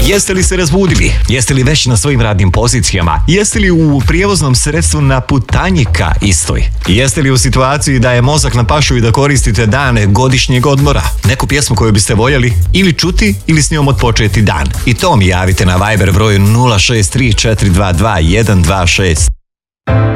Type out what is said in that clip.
Jeste li se razbudili? Jeste li već na svojim radnim pozicijama? Jeste li u prijevoznom sredstvu na putanji ka istoj? Jeste li u situaciji da je mozak na pašu i da koristite dane godišnjeg odmora? Neku pjesmu koju biste voljeli ili čuti ili s njom odpočeti dan? I to mi javite na Viber broju 063 422 126.